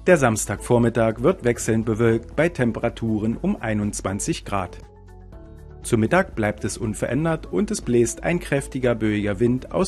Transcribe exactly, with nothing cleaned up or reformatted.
Der Samstagvormittag wird wechselnd bewölkt bei Temperaturen um einundzwanzig Grad. Zu Mittag bleibt es unverändert und es bläst ein kräftiger böiger Wind aus